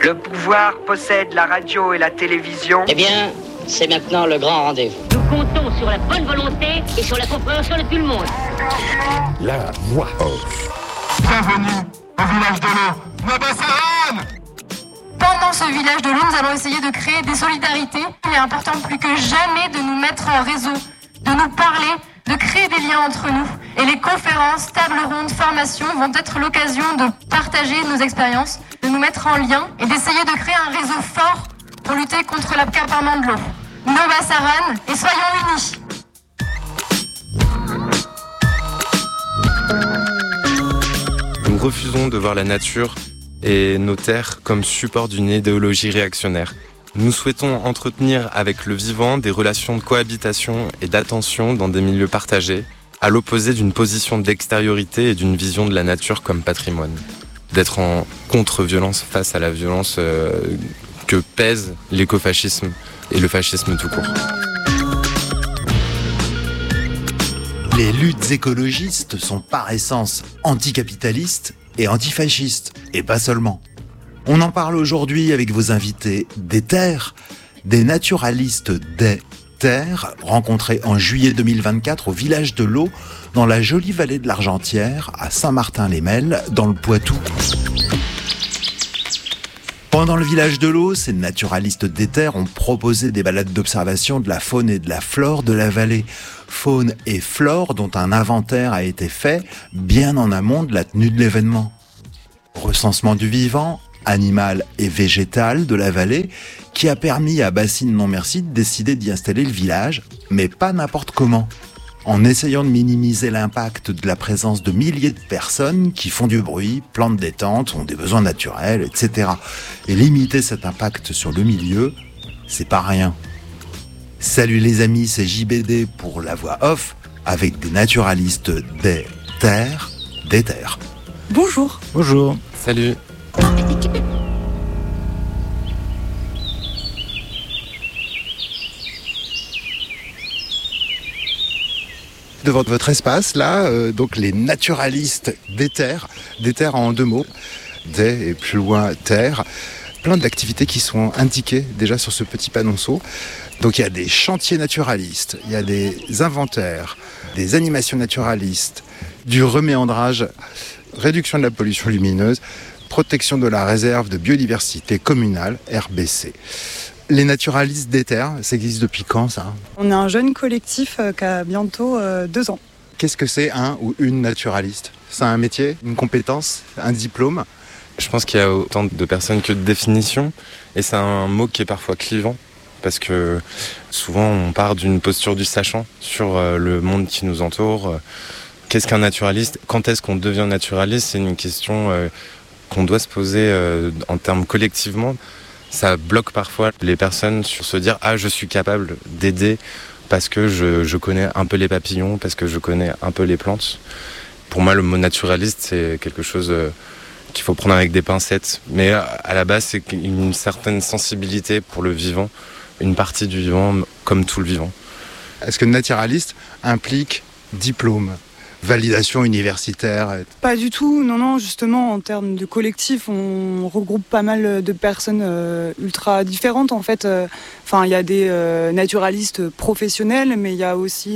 Le pouvoir possède la radio et la télévision. Eh bien, c'est maintenant le grand rendez-vous. Nous comptons sur la bonne volonté et sur la compréhension de tout le monde. La voix off. Bienvenue au village de l'eau, Nabassaran. Pendant ce village de l'eau, nous allons essayer de créer des solidarités. Il est important plus que jamais de nous mettre en réseau, de nous parler, de créer des liens entre nous. Et les conférences, tables rondes, formations vont être l'occasion de partager nos expériences, de nous mettre en lien et d'essayer de créer un réseau fort pour lutter contre l'accaparement de l'eau. Nabassaran et soyons unis. Nous refusons de voir la nature et nos terres comme support d'une idéologie réactionnaire. Nous souhaitons entretenir avec le vivant des relations de cohabitation et d'attention dans des milieux partagés, à l'opposé d'une position d'extériorité et d'une vision de la nature comme patrimoine. D'être en contre-violence face à la violence que pèse l'écofascisme et le fascisme tout court. Les luttes écologistes sont par essence anticapitalistes et antifascistes, et pas seulement. On en parle aujourd'hui avec vos invités des terres, des naturalistes des terres, rencontrés en juillet 2024 au village de l'eau, dans la jolie vallée de l'Argentière, à Saint-Martin-les-Melles, dans le Poitou. Pendant le village de l'eau, ces naturalistes des terres ont proposé des balades d'observation de la faune et de la flore de la vallée. Faune et flore dont un inventaire a été fait bien en amont de la tenue de l'événement. Recensement du vivant, animal et végétal de la vallée, qui a permis à Bassine Non Merci de décider d'y installer le village, mais pas n'importe comment. En essayant de minimiser l'impact de la présence de milliers de personnes qui font du bruit, plantent des tentes, ont des besoins naturels, etc. Et limiter cet impact sur le milieu, c'est pas rien. Salut les amis, c'est JBD pour la voix off, avec des naturalistes des terres, des terres. Bonjour. Bonjour. Salut. Devant votre espace, là, donc les naturalistes des terres en deux mots, des et plus loin terre, plein d'activités qui sont indiquées déjà sur ce petit panonceau. Donc il y a des chantiers naturalistes, il y a des inventaires, des animations naturalistes, du reméandrage, réduction de la pollution lumineuse, protection de la réserve de biodiversité communale, RBC. Les naturalistes des terres, ça existe depuis quand ça ? On est un jeune collectif qui a bientôt 2 ans. Qu'est-ce que c'est un ou une naturaliste ? C'est un métier, une compétence, un diplôme ? Je pense qu'il y a autant de personnes que de définitions, et c'est un mot qui est parfois clivant, parce que souvent on part d'une posture du sachant sur le monde qui nous entoure. Qu'est-ce qu'un naturaliste ? Quand est-ce qu'on devient naturaliste ? C'est une question qu'on doit se poser en termes collectivement. Ça bloque parfois les personnes sur se dire « Ah, je suis capable d'aider parce que je connais un peu les papillons, parce que je connais un peu les plantes. » Pour moi, le mot naturaliste, c'est quelque chose qu'il faut prendre avec des pincettes. Mais à la base, c'est une certaine sensibilité pour le vivant, une partie du vivant comme tout le vivant. Est-ce que naturaliste implique diplôme ? Validation universitaire ? Pas du tout, non, justement, en termes de collectif, on regroupe pas mal de personnes ultra différentes, en fait. Il y a des naturalistes professionnels, mais il y a aussi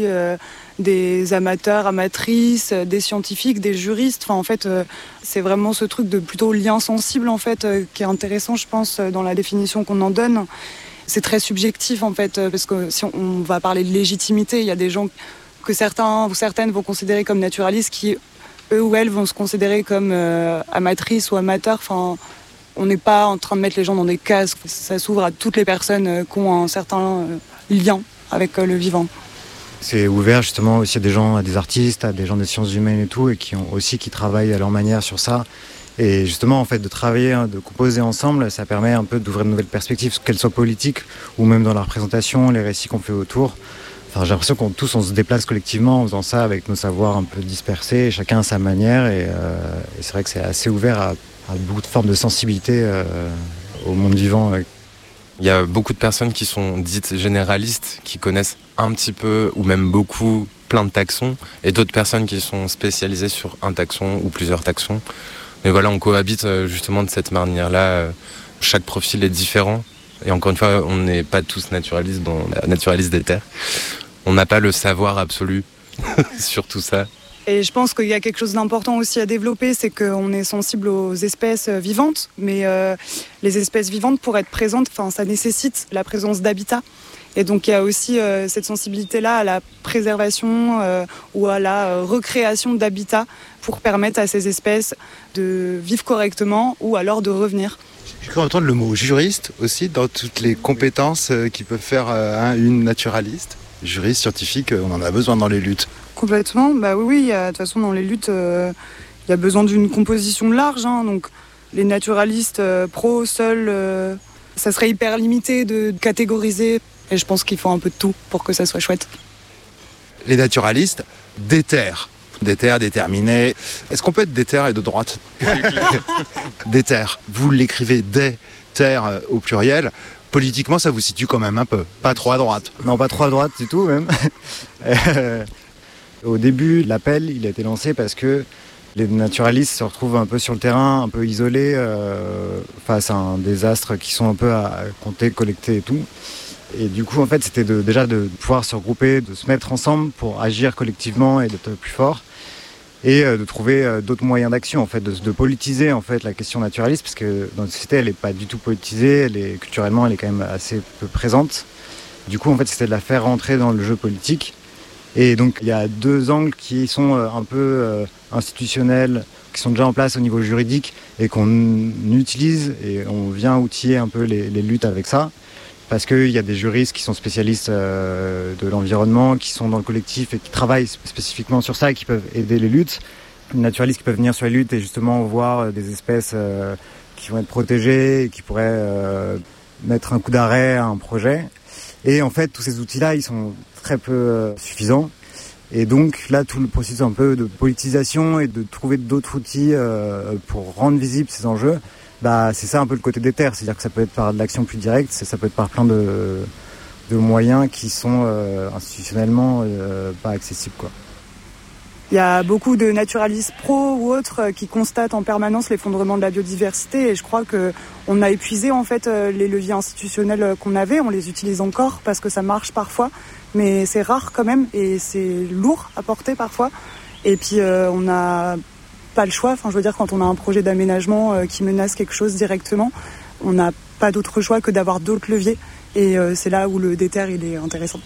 des amateurs, amatrices, des scientifiques, des juristes. C'est vraiment ce truc de plutôt lien sensible, en fait, qui est intéressant, je pense, dans la définition qu'on en donne. C'est très subjectif, en fait, parce que si on va parler de légitimité, il y a des gens que certains ou certaines vont considérer comme naturalistes qui, eux ou elles, vont se considérer comme amatrices ou amateurs. On n'est pas en train de mettre les gens dans des cases. Ça s'ouvre à toutes les personnes qui ont un certain lien avec le vivant. C'est ouvert justement aussi à des gens, à des artistes, à des gens des sciences humaines et tout, et qui travaillent à leur manière sur ça. Et justement, en fait, de travailler, de composer ensemble, ça permet un peu d'ouvrir de nouvelles perspectives, qu'elles soient politiques ou même dans la représentation, les récits qu'on fait autour. J'ai l'impression qu'on se déplace collectivement en faisant ça avec nos savoirs un peu dispersés, chacun à sa manière. Et c'est vrai que c'est assez ouvert à beaucoup de formes de sensibilité au monde vivant. Il y a beaucoup de personnes qui sont dites généralistes, qui connaissent un petit peu ou même beaucoup plein de taxons, et d'autres personnes qui sont spécialisées sur un taxon ou plusieurs taxons. Mais voilà, on cohabite justement de cette manière-là Chaque profil est différent. Et encore une fois, on n'est pas tous naturalistes des terres. On n'a pas le savoir absolu sur tout ça. Et je pense qu'il y a quelque chose d'important aussi à développer, c'est qu'on est sensible aux espèces vivantes, mais les espèces vivantes, pour être présentes, ça nécessite la présence d'habitats. Et donc il y a aussi cette sensibilité-là à la préservation ou à la recréation d'habitats pour permettre à ces espèces de vivre correctement ou alors de revenir. J'ai cru entendre le mot juriste aussi dans toutes les compétences qui peuvent faire une naturaliste. Juriste, scientifique, on en a besoin dans les luttes. Complètement, oui, de toute façon dans les luttes, il y a besoin d'une composition large, donc les naturalistes pro, seuls, ça serait hyper limité de catégoriser, et je pense qu'il faut un peu de tout pour que ça soit chouette. Les naturalistes déterrent, déterminés. Est-ce qu'on peut être déter et de droite? Déter, vous l'écrivez des terres au pluriel. Politiquement, ça vous situe quand même un peu, pas trop à droite. Non, pas trop à droite du tout même. Au début, l'appel, il a été lancé parce que les naturalistes se retrouvent un peu sur le terrain, un peu isolés face à un désastre qui sont un peu à compter, collecter et tout. Et du coup, en fait, c'était déjà de pouvoir se regrouper, de se mettre ensemble pour agir collectivement et d'être plus fort. Et de trouver d'autres moyens d'action, en fait, de politiser en fait la question naturaliste, parce que dans notre société, elle n'est pas du tout politisée, culturellement, elle est quand même assez peu présente. Du coup, en fait, c'était de la faire rentrer dans le jeu politique. Et donc, il y a deux angles qui sont un peu institutionnels, qui sont déjà en place au niveau juridique et qu'on utilise et on vient outiller un peu les luttes avec ça. Parce qu'il y a des juristes qui sont spécialistes de l'environnement, qui sont dans le collectif et qui travaillent spécifiquement sur ça et qui peuvent aider les luttes. Les naturalistes qui peuvent venir sur les luttes et justement voir des espèces qui vont être protégées et qui pourraient mettre un coup d'arrêt à un projet. Et en fait, tous ces outils-là, ils sont très peu suffisants. Et donc là, tout le processus un peu de politisation et de trouver d'autres outils pour rendre visibles ces enjeux, c'est ça un peu le côté des terres, c'est-à-dire que ça peut être par de l'action plus directe, ça peut être par plein de moyens qui sont institutionnellement pas accessibles, quoi. Il y a beaucoup de naturalistes pro ou autres qui constatent en permanence l'effondrement de la biodiversité et je crois qu'on a épuisé en fait les leviers institutionnels qu'on avait, on les utilise encore parce que ça marche parfois, mais c'est rare quand même et c'est lourd à porter parfois. Et puis on n'a pas le choix, je veux dire, quand on a un projet d'aménagement qui menace quelque chose directement, on n'a pas d'autre choix que d'avoir d'autres leviers et c'est là où le déter il est intéressant.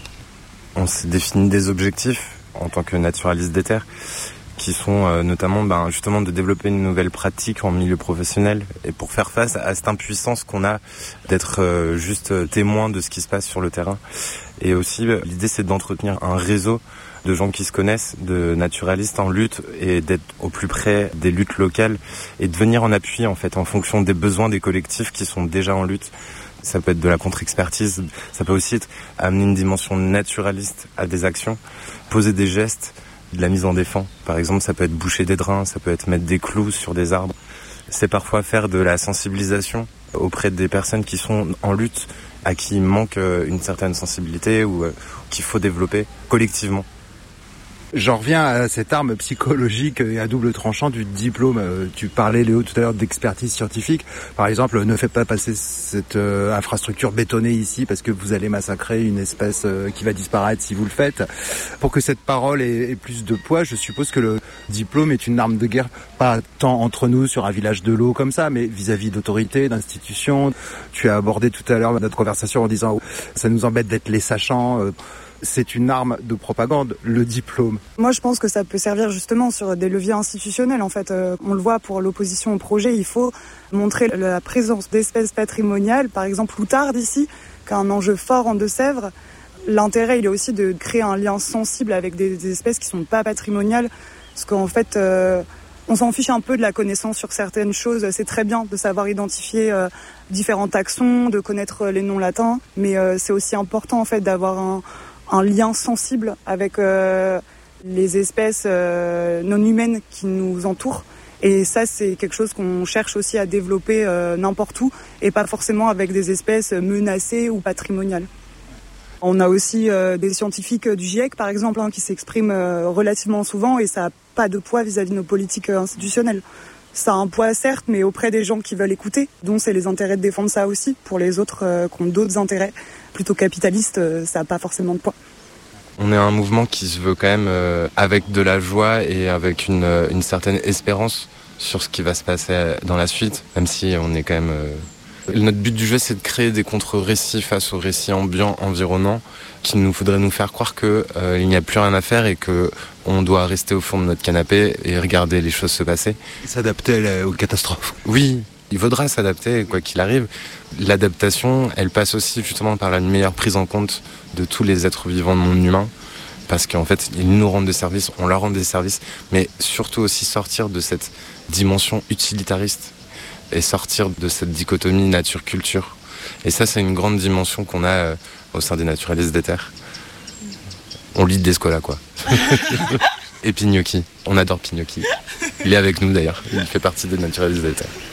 On s'est défini des objectifs en tant que naturaliste des terres qui sont notamment justement de développer une nouvelle pratique en milieu professionnel et pour faire face à cette impuissance qu'on a d'être juste témoin de ce qui se passe sur le terrain. Et aussi l'idée c'est d'entretenir un réseau de gens qui se connaissent, de naturalistes en lutte et d'être au plus près des luttes locales et de venir en appui en fait en fonction des besoins des collectifs qui sont déjà en lutte. Ça peut être de la contre-expertise, ça peut aussi être amener une dimension naturaliste à des actions, poser des gestes, de la mise en défense. Par exemple, ça peut être boucher des drains, ça peut être mettre des clous sur des arbres. C'est parfois faire de la sensibilisation auprès des personnes qui sont en lutte, à qui il manque une certaine sensibilité ou qu'il faut développer collectivement. J'en reviens à cette arme psychologique et à double tranchant du diplôme. Tu parlais, Léo, tout à l'heure d'expertise scientifique. Par exemple, ne faites pas passer cette infrastructure bétonnée ici parce que vous allez massacrer une espèce qui va disparaître si vous le faites. Pour que cette parole ait plus de poids, je suppose que le diplôme est une arme de guerre, pas tant entre nous sur un village de l'eau comme ça, mais vis-à-vis d'autorités, d'institutions. Tu as abordé tout à l'heure notre conversation en disant « ça nous embête d'être les sachants ». C'est une arme de propagande, le diplôme. Moi, je pense que ça peut servir justement sur des leviers institutionnels. En fait, on le voit pour l'opposition au projet, il faut montrer la présence d'espèces patrimoniales. Par exemple, l'outarde ici, qui a un enjeu fort en Deux-Sèvres. L'intérêt, il est aussi de créer un lien sensible avec des espèces qui sont pas patrimoniales. Parce qu'en fait, on s'en fiche un peu de la connaissance sur certaines choses. C'est très bien de savoir identifier différents taxons, de connaître les noms latins. Mais c'est aussi important en fait d'avoir un lien sensible avec les espèces non humaines qui nous entourent. Et ça, c'est quelque chose qu'on cherche aussi à développer n'importe où et pas forcément avec des espèces menacées ou patrimoniales. On a aussi des scientifiques du GIEC, par exemple, qui s'expriment relativement souvent et ça n'a pas de poids vis-à-vis de nos politiques institutionnelles. ça a un poids certes, mais auprès des gens qui veulent écouter, dont c'est les intérêts de défendre ça aussi. Pour les autres qui ont d'autres intérêts plutôt capitalistes, ça n'a pas forcément de poids. On est un mouvement qui se veut quand même avec de la joie et avec une certaine espérance sur ce qui va se passer dans la suite, même si on est quand même... Notre but du jeu, c'est de créer des contre-récits face aux récits ambiants, environnants, qui nous faudrait nous faire croire qu'il n'y a plus rien à faire et qu'on doit rester au fond de notre canapé et regarder les choses se passer. S'adapter aux catastrophes. Oui, il faudra s'adapter, quoi qu'il arrive. L'adaptation, elle passe aussi justement par la meilleure prise en compte de tous les êtres vivants du monde humain, parce qu'en fait, ils nous rendent des services, on leur rend des services, mais surtout aussi sortir de cette dimension utilitariste et sortir de cette dichotomie nature-culture. Et ça, c'est une grande dimension qu'on a au sein des naturalistes des terres. On lit Descola, quoi. Et Pignocchi. On adore Pignocchi. Il est avec nous, d'ailleurs. Il fait partie des naturalistes des terres.